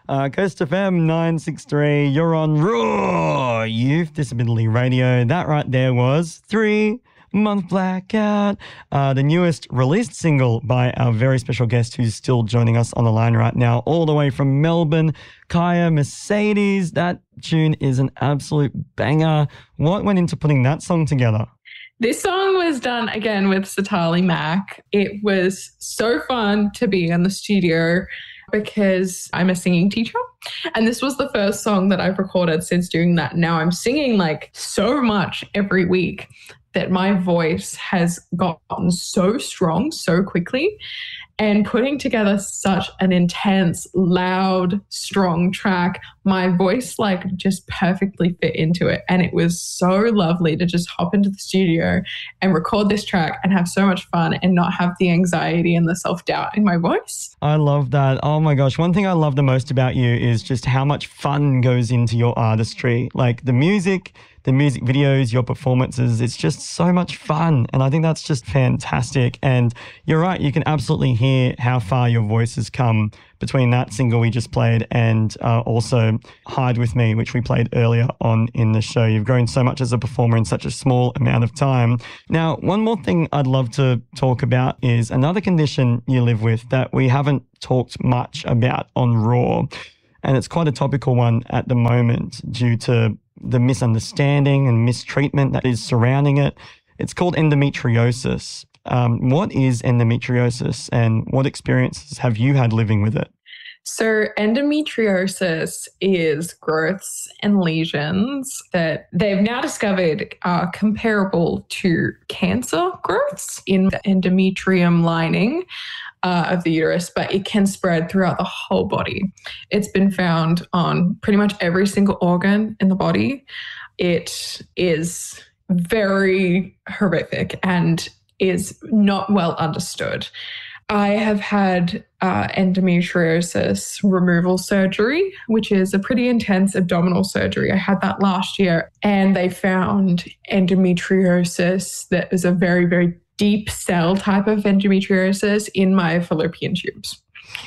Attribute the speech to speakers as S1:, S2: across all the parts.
S1: Coast FM 963, you're on Raw Youth Disability Radio. That right there was 3-Month Blackout, the newest released single by our very special guest who's still joining us on the line right now, all the way from Melbourne, Kaya Mercedes. That tune is an absolute banger. What went into putting that song together?
S2: This song was done again with Satali Mac. It was so fun to be in the studio because I'm a singing teacher. And this was the first song that I've recorded since doing that. Now I'm singing like so much every week that my voice has gotten so strong so quickly. And putting together such an intense, loud, strong track, my voice like just perfectly fit into it. And it was so lovely to just hop into the studio and record this track and have so much fun and not have the anxiety and the self-doubt in my voice.
S1: I love that. Oh my gosh. One thing I love the most about you is just how much fun goes into your artistry. Like the music videos, your performances, it's just so much fun. And I think that's just fantastic. And you're right, you can absolutely hear how far your voice has come between that single we just played and also Hide With Me, which we played earlier on in the show. You've grown so much as a performer in such a small amount of time. Now, one more thing I'd love to talk about is another condition you live with that we haven't talked much about on Raw. And it's quite a topical one at the moment due to the misunderstanding and mistreatment that is surrounding it. It's called endometriosis. What is endometriosis and what experiences have you had living with it?
S2: So endometriosis is growths and lesions that they've now discovered are comparable to cancer growths in the endometrium lining of the uterus, but it can spread throughout the whole body. It's been found on pretty much every single organ in the body. It is very horrific and is not well understood. I have had endometriosis removal surgery, which is a pretty intense abdominal surgery. I had that last year, and they found endometriosis that is a very, very deep cell type of endometriosis in my fallopian tubes.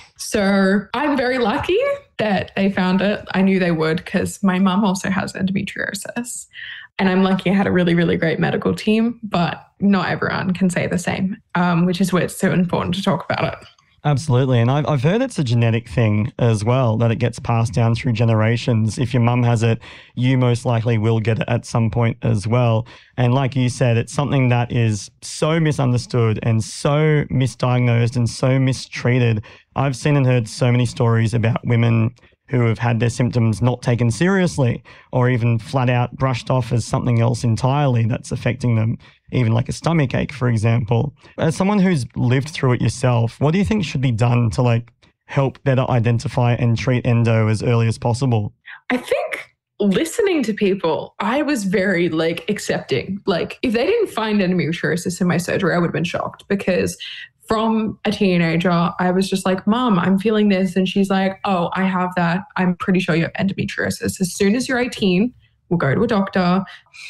S2: So I'm very lucky that they found it. I knew they would because my mum also has endometriosis. And I'm lucky I had a really, really great medical team, but not everyone can say the same, which is why it's so important to talk about it.
S1: Absolutely. And I've heard it's a genetic thing as well, that it gets passed down through generations. If your mum has it, you most likely will get it at some point as well. And like you said, it's something that is so misunderstood and so misdiagnosed and so mistreated. I've seen and heard so many stories about women who have had their symptoms not taken seriously or even flat out brushed off as something else entirely that's affecting them, even like a stomach ache, for example. As someone who's lived through it yourself, what do you think should be done to help better identify and treat endo as early as possible?
S2: I think listening to people, I was very accepting. If they didn't find endometriosis in my surgery, I would have been shocked because from a teenager, I was just like, Mom, I'm feeling this. And she's like, oh, I have that. I'm pretty sure you have endometriosis. As soon as you're 18, we'll go to a doctor.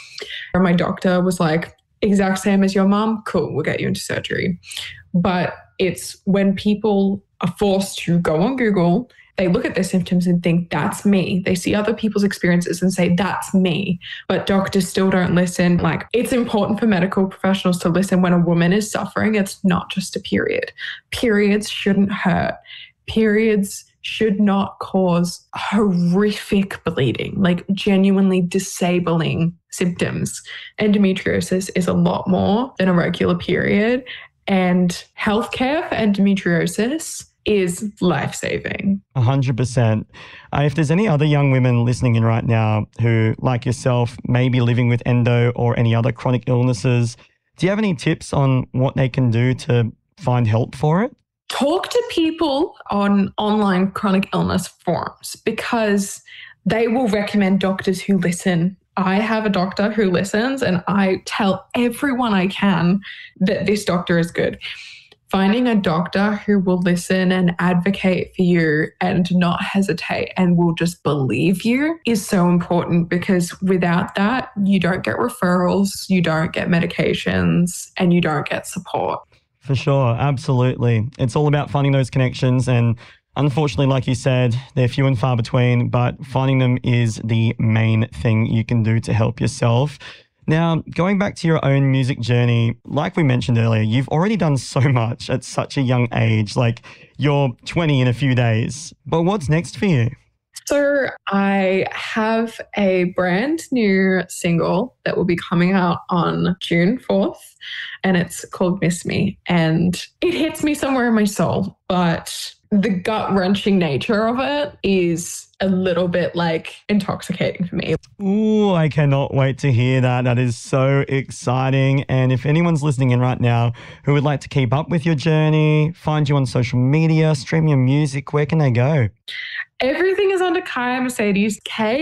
S2: Or my doctor was like, exact same as your mom. Cool, we'll get you into surgery. But it's when people are forced to go on Google, they look at their symptoms and think, that's me. They see other people's experiences and say, that's me. But doctors still don't listen. It's important for medical professionals to listen when a woman is suffering. It's not just a period. Periods shouldn't hurt. Periods should not cause horrific bleeding, genuinely disabling symptoms. Endometriosis is a lot more than a regular period. And healthcare for endometriosis is life-saving.
S1: 100%. If there's any other young women listening in right now who, like yourself, may be living with endo or any other chronic illnesses, do you have any tips on what they can do to find help for it?
S2: Talk to people on online chronic illness forums because they will recommend doctors who listen. I have a doctor who listens and I tell everyone I can that this doctor is good. Finding a doctor who will listen and advocate for you and not hesitate and will just believe you is so important because without that, you don't get referrals, you don't get medications, and you don't get support.
S1: For sure. Absolutely. It's all about finding those connections. And Unfortunately, like you said, they're few and far between, but finding them is the main thing you can do to help yourself. Now, going back to your own music journey, like we mentioned earlier, you've already done so much at such a young age. Like, you're 20 in a few days. But what's next for you?
S2: So I have a brand new single that will be coming out on June 4th, and it's called Miss Me. And it hits me somewhere in my soul, but the gut-wrenching nature of it is a little bit like intoxicating for me.
S1: Ooh, I cannot wait to hear that. That is so exciting. And if anyone's listening in right now who would like to keep up with your journey, find you on social media, stream your music, where can they go?
S2: Everything is under Kaiya Mercedes,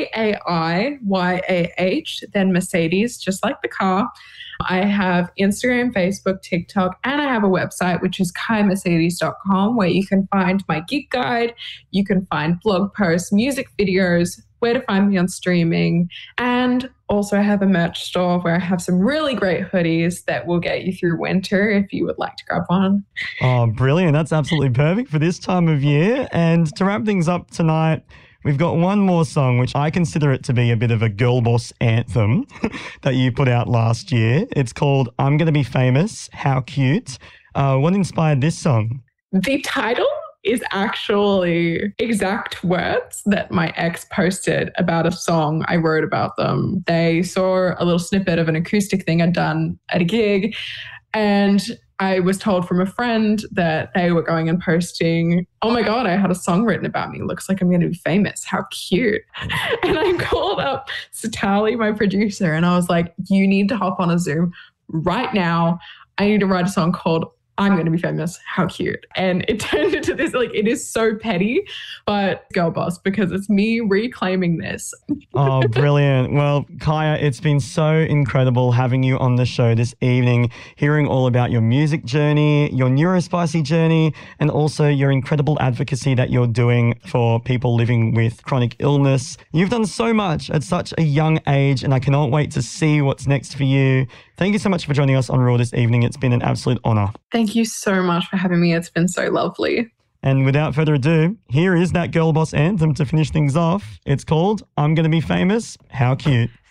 S2: Kaiyah, then Mercedes, just like the car. I have Instagram, Facebook, TikTok, and I have a website, which is kaiyamercedes.com, where you can find my gig guide, you can find blog posts, music videos, where to find me on streaming, and also I have a merch store where I have some really great hoodies that will get you through winter if you would like to grab one.
S1: Oh, brilliant. That's absolutely perfect for this time of year. And to wrap things up tonight, we've got one more song, which I consider it to be a bit of a girl boss anthem that you put out last year. It's called I'm Gonna Be Famous. How cute. What inspired this song?
S2: The title is actually exact words that my ex posted about a song I wrote about them. They saw a little snippet of an acoustic thing I'd done at a gig, and I was told from a friend that they were going and posting, oh my God, I had a song written about me. Looks like I'm going to be famous. How cute. And I called up Satali, my producer, and I was like, you need to hop on a Zoom right now. I need to write a song called I'm going to be famous. How cute. And it turned into this, like, it is so petty, but girl boss, because it's me reclaiming this.
S1: Oh, brilliant. Well, Kaiya, it's been so incredible having you on the show this evening, hearing all about your music journey, your neurospicy journey, and also your incredible advocacy that you're doing for people living with chronic illness. You've done so much at such a young age, and I cannot wait to see what's next for you. Thank you so much for joining us on Raw this evening. It's been an absolute honor.
S2: Thank you so much for having me. It's been so lovely.
S1: And without further ado, here is that girl boss anthem to finish things off. It's called I'm Gonna Be Famous. How cute.